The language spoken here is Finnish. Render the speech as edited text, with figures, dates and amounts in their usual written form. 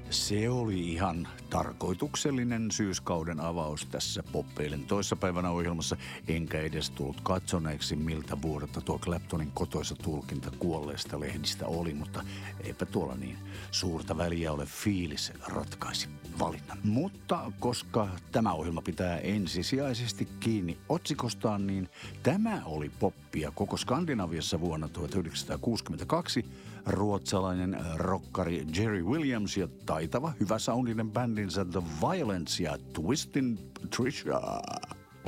Se oli ihan tarkoituksellinen syyskauden avaus tässä Pop-Eilen toissapäivänä ohjelmassa, enkä edes tullut katsoneeksi, miltä vuodelta tuo Claptonin kotoisa tulkinta kuolleista lehdistä oli, mutta eipä tuolla niin suurta väliä ole, fiilis ratkaisi valinnan. Mutta koska tämä ohjelma pitää ensisijaisesti kiinni otsikostaan, niin tämä oli poppia koko Skandinaviassa vuonna 1962. Ruotsalainen rokkari Jerry Williams ja taitava hyväsoundinen bändinsä The Violence ja Twistin Patricia.